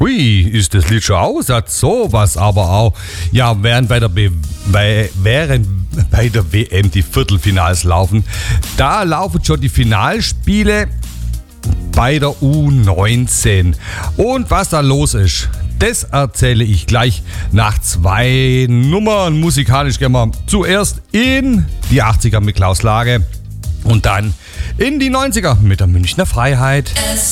Hui, ist das Lied schon aus? Hat sowas aber auch. Ja, während bei der WM die Viertelfinals laufen, da laufen schon die Finalspiele bei der U19. Und was da los ist, das erzähle ich gleich nach 2 Nummern. Musikalisch gehen wir zuerst in die 80er mit Klaus Lage und dann in die 90er mit der Münchner Freiheit.